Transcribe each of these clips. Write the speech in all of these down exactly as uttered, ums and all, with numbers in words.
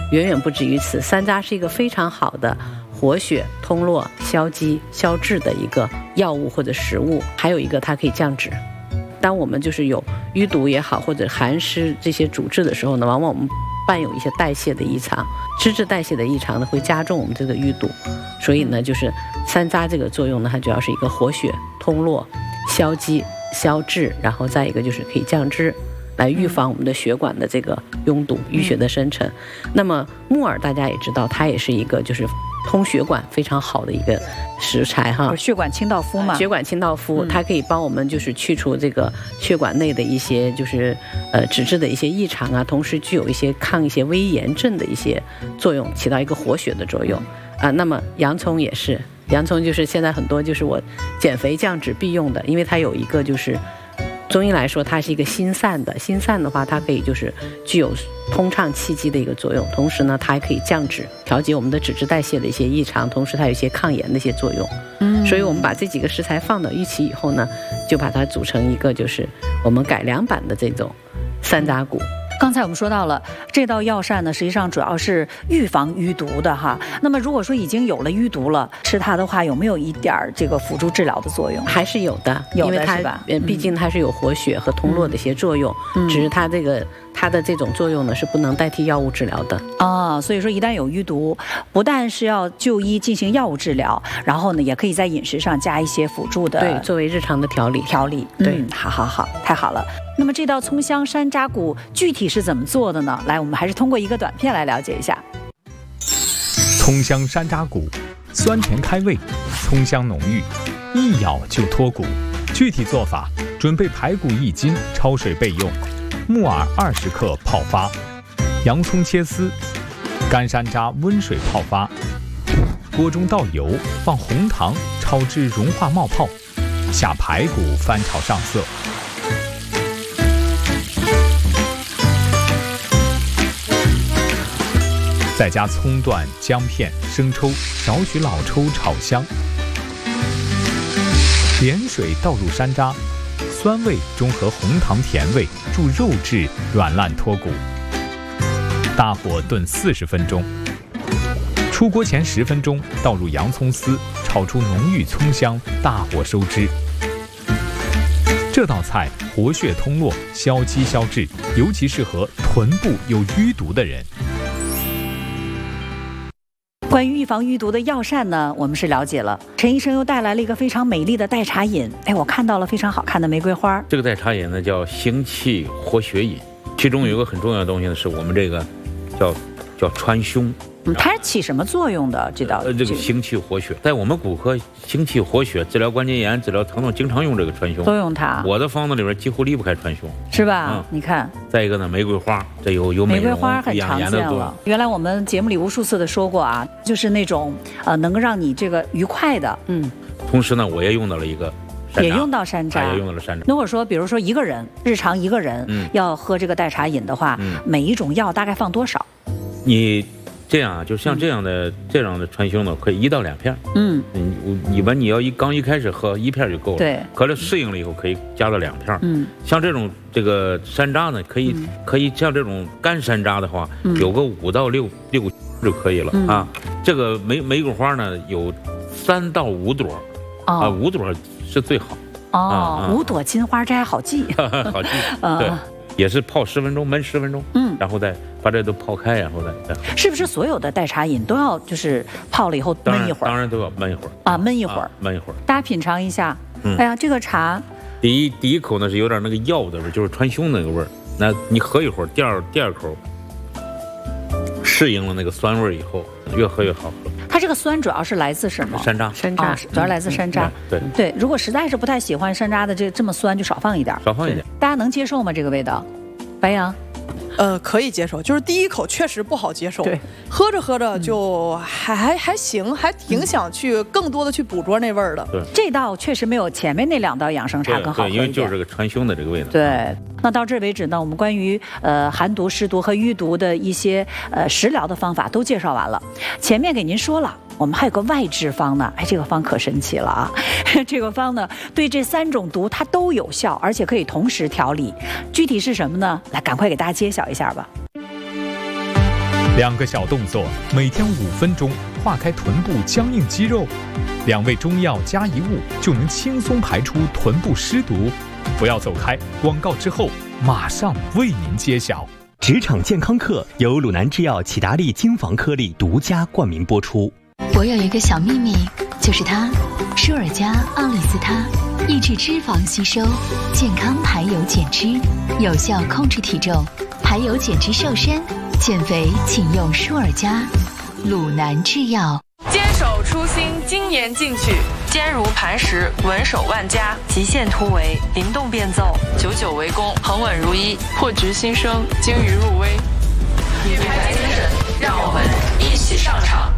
远远不止于此。山楂是一个非常好的活血、通络、消积、消滞的一个药物或者食物。还有一个，它可以降脂。当我们就是有淤堵也好，或者寒湿这些阻滞的时候呢，往往我们伴有一些代谢的异常，脂质代谢的异常呢，会加重我们这个淤堵。所以呢，就是山楂这个作用呢，它主要是一个活血、通络、消积、消滞，然后再一个就是可以降脂，来预防我们的血管的这个拥堵、淤血的生成。那么木耳大家也知道，它也是一个就是通血管非常好的一个食材哈， 血管清道夫嘛， 血管清道夫，它可以帮我们就是去除这个血管内的一些就是呃脂质的一些异常啊，同时具有一些抗一些微炎症的一些作用，起到一个活血的作用啊。那么洋葱也是，洋葱就是现在很多就是我减肥降脂必用的，因为它有一个就是中医来说，它是一个心散的，心散的话，它可以就是具有通畅气机的一个作用，同时呢，它还可以降脂，调节我们的脂质代谢的一些异常，同时它有一些抗炎的一些作用。嗯，所以我们把这几个食材放到一起以后呢，就把它组成一个就是我们改良版的这种山楂骨。 刚才我们说到了这道药膳呢，实际上主要是预防淤毒的哈。那么如果说已经有了淤毒了，吃它的话，有没有一点这个辅助治疗的作用？ 还是有的， 有的因为它是吧？ 毕竟它是有活血和通络的一些作用，嗯、只是它这个它的这种作用呢是不能代替药物治疗的啊。所以说，一旦有淤毒，不但是要就医进行药物治疗，然后呢，也可以在饮食上加一些辅助的， 对，作为日常的调理调理。对、嗯，好好好，太好了。那么这道葱香山楂骨具体是怎么做的呢？来，我们还是通过一个短片来了解一下。 葱香山楂骨，酸甜开胃，葱香浓郁，一咬就脱骨。具体做法：准备排骨一斤，焯水备用；木耳二十克泡发，洋葱切丝，干山楂温水泡发。锅中倒油，放红糖，炒至融化冒泡，下排骨翻炒上色。再加葱段、姜片、生抽，少许老抽炒香。连水倒入山楂，酸味中和红糖甜味，助肉质软烂脱骨。大火炖四十分钟。出锅前十分钟，倒入洋葱丝，炒出浓郁葱香，大火收汁。这道菜活血通络、消积消滞，尤其适合臀部有淤毒的人。 关于预防淤毒的药膳呢，我们是了解了。陈医生又带来了一个非常美丽的代茶饮，哎，我看到了非常好看的玫瑰花。 这个代茶饮呢叫行气活血饮，其中有一个很重要的东西呢，是我们这个叫叫川芎。 嗯，它起什么作用的？这道呃，这个行气活血，在我们骨科行气活血、治疗关节炎、治疗疼痛，经常用这个川芎， 都用它。 我的方子里边几乎离不开川芎， 是吧？ 嗯， 你看。 再一个呢，玫瑰花，这有有玫瑰花很常见了。原来我们节目里无数次的说过啊，就是那种呃能够让你这个愉快的，嗯。 同时呢，我也用到了一个。 也用到山楂， 也用到了山楂。 如果说，比如说一个人日常一个人要喝这个代茶饮的话，嗯、每一种药大概放多少？ 你这样啊，就像这样的、嗯、这样的川芎呢，可以一到两片。嗯，你一般你要一刚一开始喝一片就够了。 对， 可是适应了以后可以加到两片。嗯，像这种这个山楂呢，可以、嗯、可以像这种干山楂的话，嗯、有个五到六六就可以了、嗯、啊。这个玫玫瑰花呢，有三到五朵，哦、啊，五朵。是最好哦，五朵金花斋好记， 好记，对，也是泡十分钟，焖十分钟，嗯，然后再把这都泡开，然后再再。 是不是所有的代茶饮都要就是泡了以后焖一会儿？ 当然都要焖一会儿啊，焖一会儿， 焖一会儿。 大家品尝一下，哎呀，这个茶， 第一第一口呢是有点那个药的味儿，就是川芎那个味儿。那你喝一会儿，第二第二口适应了那个酸味以后，越喝越好喝。 它这个酸主要是来自什么？ 山楂， 山楂、哦、 主要来自山楂。 嗯、对对，如果实在是不太喜欢山楂的这这么酸，就少放一点， 少放一点。 大家能接受吗？这个味道？白杨， 呃，可以接受，就是第一口确实不好接受， 对， 喝着喝着就还还、嗯、还行，还挺想去更多的去捕捉那味儿的。 对， 这道确实没有前面那两道养生茶更好喝一点， 因为就是这个川芎的这个味道。 对。那到这为止呢，我们关于呃寒毒、湿毒和淤毒的一些呃食疗的方法都介绍完了。前面给您说了，我们还有个外治方呢，哎，这个方可神奇了啊！这个方呢，对这三种毒它都有效，而且可以同时调理。具体是什么呢？来，赶快给大家揭晓一下吧。 两个小动作，每天五分钟，化开臀部僵硬肌肉。两味中药加一物，就能轻松排出臀部湿毒。不要走开，广告之后马上为您揭晓。 职场健康课由鲁南制药启达利精防颗粒独家冠名播出。 我有一个小秘密，就是它，舒尔佳奥利司他，抑制脂肪吸收，健康排油减脂，有效控制体重，排油减脂瘦身。减肥请用舒尔佳，鲁南制药。 坚守初心，精研进取，坚如磐石，稳守万家，极限突围，灵动变奏，久久为功，恒稳如一，破局新生，精于入微。女排精神，让我们一起上场。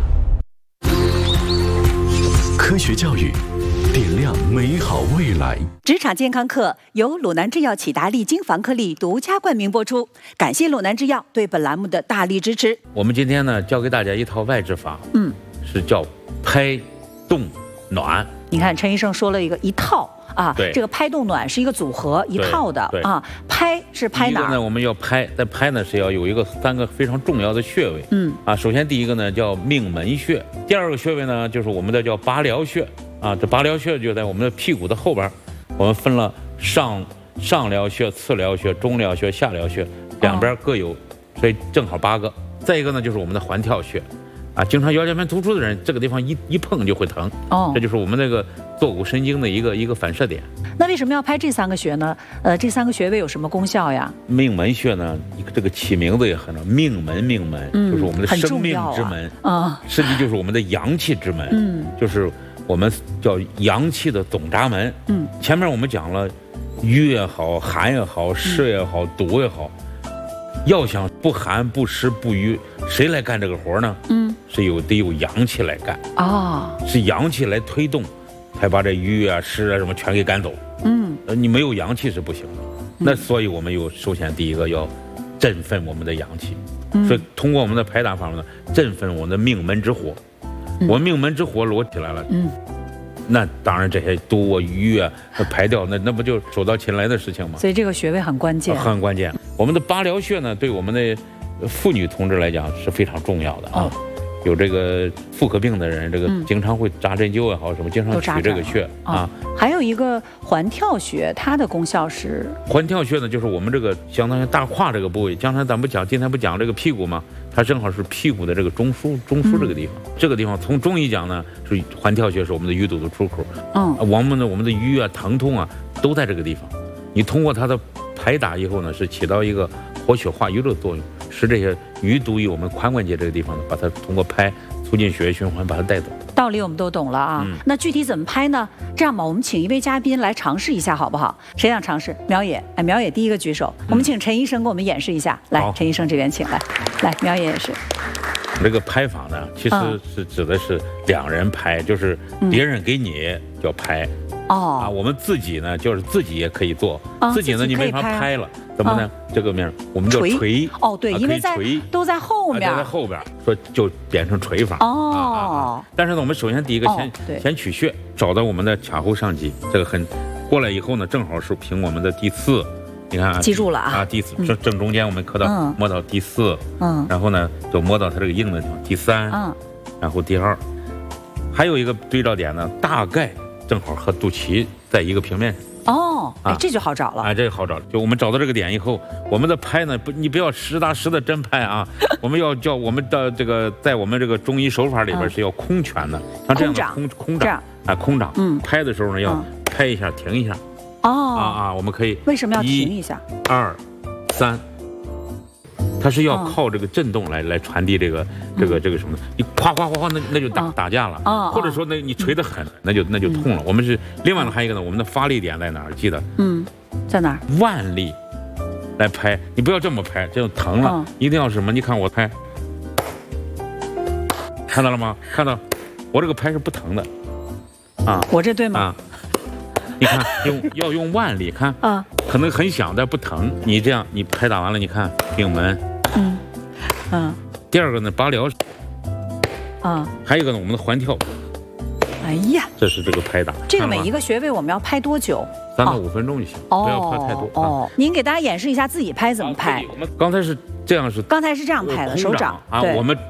科学教育，点亮美好未来。 职场健康课由鲁南制药启达利精防颗粒独家冠名播出，感谢鲁南制药对本栏目的大力支持。 我们今天呢，教给大家一套外治法，嗯，是叫拍、动、暖。 你看，陈医生说了一个一套啊， 对， 这个拍动暖是一个组合一套的啊。拍是拍哪儿？ 第一个呢，我们要拍，但拍呢是要有一个三个非常重要的穴位，嗯啊，首先第一个呢叫命门穴，第二个穴位呢就是我们的叫拔髎穴。啊，这拔髎穴就在我们的屁股的后边，我们分了上上髎穴、次髎穴、中髎穴、下髎穴，两边各有，所以正好八个。再一个呢，就是我们的环跳穴，啊，经常腰间盘突出的人，这个地方一一碰就会疼，哦，这就是我们这个坐骨神经的一个一个反射点。 那为什么要拍这三个穴呢？呃，这三个穴位有什么功效呀？ 命门穴呢，这个起名字也很重要，命门命门、嗯、就是我们的生命之门，啊，实际就是我们的阳气之门，嗯，就是我们叫阳气的总闸门。嗯，前面我们讲了，瘀也好，寒也好，湿也好，毒也好，要想不寒不湿不瘀，谁来干这个活呢？嗯，是有得有阳气来干啊，哦，是阳气来推动，才把这瘀啊、湿啊什么全给赶走。嗯，你没有阳气是不行的。嗯、那所以我们有首先第一个要振奋我们的阳气，嗯、所以通过我们的排打法呢，振奋我们的命门之火。嗯、我命门之火裸起来了，嗯，那当然这些毒啊、瘀啊排掉，那那不就手到擒来的事情吗？ 所以这个穴位很关键， 很关键。我们的拔髎穴呢，对我们的妇女同志来讲是非常重要的啊。哦，有这个妇科病的人，这个经常会扎针灸也好，什么经常取这个穴啊。 还有一个环跳穴，它的功效是环跳穴呢，就是我们这个相当于大胯这个部位。刚才咱们讲，今天不讲这个屁股吗？它正好是屁股的这个中枢，中枢这个地方。嗯、这个地方从中医讲呢，是环跳穴是我们的淤堵的出口。嗯，我们的我们的瘀啊、疼痛啊都在这个地方。你通过它的排打以后呢，是起到一个活血化瘀的作用。使这些淤堵于我们髋关节这个地方呢，把它通过拍促进血液循环，把它带走。 道理我们都懂了啊，嗯、那具体怎么拍呢？这样吧，我们请一位嘉宾来尝试一下，好不好？谁想尝试？苗野，哎，苗野第一个举手。嗯、我们请陈医生给我们演示一下。来，陈医生这边请来。来，苗野也是。 这个拍法呢，其实是指的是两人拍，就是别人给你叫拍。哦、嗯、啊，我们自己呢，就是自己也可以做。哦、自己呢，你没法拍了。怎么呢？这个面我们叫捶哦，对，因为在都在后面， 在后边，说就变成捶法哦。但是呢，我们首先第一个先先取穴，找到我们的髂后上棘，这个很过来以后呢，正好是凭我们的第四，你看记住了啊啊，第四正正中间我们磕到摸到第四，嗯，然后呢就摸到它这个硬的地方，第三，嗯，然后第二，还有一个对照点呢，大概正好和肚脐在一个平面上。 哦，哎，这就好找了。 哎，这个好找了。就我们找到这个点以后，我们的拍呢，不，你不要实打实的真拍啊，我们要叫我们的这个，在我们这个中医手法里边是要空拳的，像这样的空空掌啊，空掌。嗯，拍的时候呢，要拍一下，停一下。哦，啊啊，我们可以。 为什么要停一下？ 二，三。它是要靠这个震动来来传递这个这个这个什么？你夸夸夸夸，那那就打打架了，或者说那你捶得狠，那就那就痛了。我们是另外呢，还有一个呢，我们的发力点在哪儿？记得， 嗯，在哪儿？ 腕力来拍，你不要这么拍，这样疼了。一定要什么？你看我拍，看到了吗？看到，我这个拍是不疼的，啊， 我这对吗？ 啊，你看用要用腕力，看啊。可能很响，但不疼。你这样，你拍打完了，你看命门，嗯嗯。第二个呢，拔髎，啊，还有一个呢，我们的环跳。 哎呀， 这是这个拍打。 这个每一个穴位我们要拍多久？ 三到五分钟就行，不要拍太多。哦， 您给大家演示一下自己拍怎么拍。 我们刚才是这样是刚才是这样拍的，手掌啊， 对我们